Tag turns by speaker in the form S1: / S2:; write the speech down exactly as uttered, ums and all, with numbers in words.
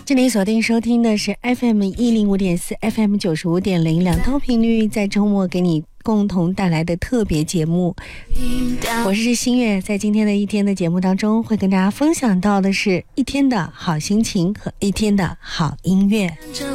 S1: 这里锁定收听的是 F M 一零五点四 F M 九十五点零两套频率，在周末给你共同带来的特别节目。我是新月，在今天的一天的节目当中，会跟大家分享到的是一天的好心情和一天的好音乐。